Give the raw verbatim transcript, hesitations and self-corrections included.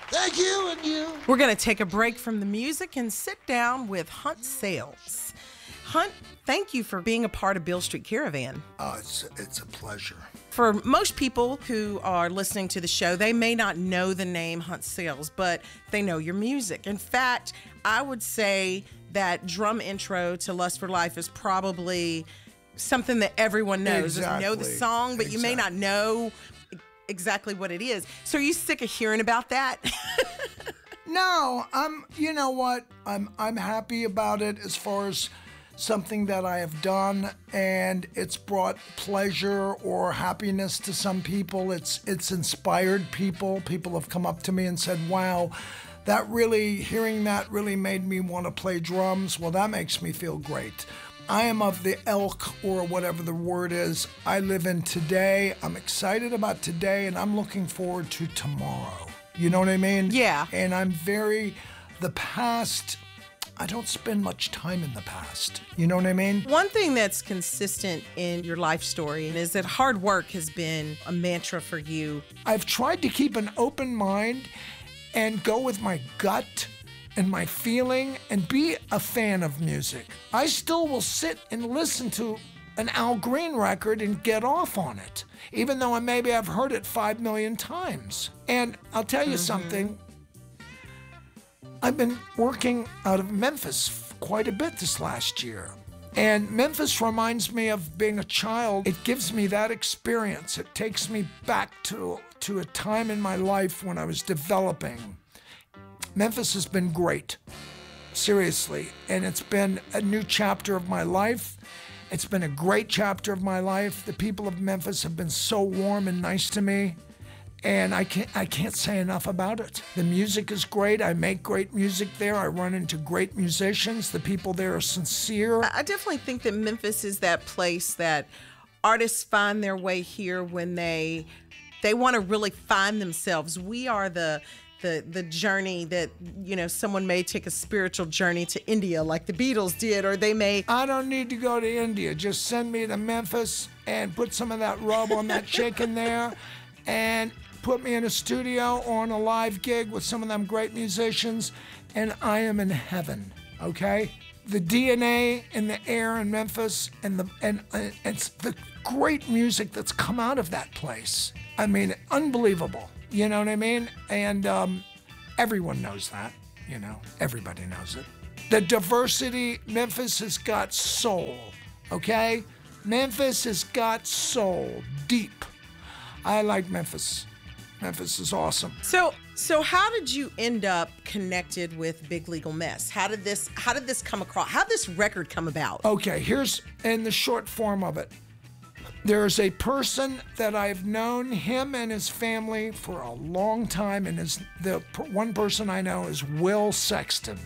Thank you, and you. We're going to take a break from the music and sit down with Hunt Sales. Hunt, thank you for being a part of Beale Street Caravan. Oh, it's, it's a pleasure. For most people who are listening to the show, they may not know the name Hunt Sales, but they know your music. In fact, I would say that drum intro to Lust for Life is probably something that everyone knows. Exactly. You know the song, but exactly. you may not know exactly what it is. So are you sick of hearing about that? No, I'm, you know what? I'm, I'm happy about it as far as something that I have done, and it's brought pleasure or happiness to some people. It's, it's inspired people. People have come up to me and said, wow, that really, hearing that really made me want to play drums. Well, that makes me feel great. I am of the elk, or whatever the word is. I live in today. I'm excited about today, and I'm looking forward to tomorrow. You know what I mean? Yeah. And I'm very, the past, I don't spend much time in the past. You know what I mean? One thing that's consistent in your life story is that hard work has been a mantra for you. I've tried to keep an open mind and go with my gut and my feeling and be a fan of music. I still will sit and listen to an Al Green record and get off on it, even though I maybe I've heard it five million times. And I'll tell you mm-hmm. something, I've been working out of Memphis quite a bit this last year. And Memphis reminds me of being a child. It gives me that experience. It takes me back to, to a time in my life when I was developing. Memphis has been great, seriously, and it's been a new chapter of my life. It's been a great chapter of my life. The people of Memphis have been so warm and nice to me, and I can't, I can't say enough about it. The music is great. I make great music there. I run into great musicians. The people there are sincere. I definitely think that Memphis is that place that artists find their way here when they they want to really find themselves. We are the the the journey that, you know, someone may take a spiritual journey to India like the Beatles did, or they may... I don't need to go to India. Just send me to Memphis and put some of that rub on that chicken there and put me in a studio or on a live gig with some of them great musicians, and I am in heaven, okay? The D N A in the air in Memphis and the and, and it's the great music that's come out of that place. I mean, unbelievable. You know what I mean? And um, everyone knows that, you know, everybody knows it. The diversity, Memphis has got soul, okay? Memphis has got soul, deep. I like Memphis. Memphis is awesome. So, so how did you end up connected with Big Legal Mess? How did this, how did this come across? How did this record come about? Okay, here's in the short form of it. There's a person that I've known him and his family for a long time, and his, the one person I know is Will Sexton.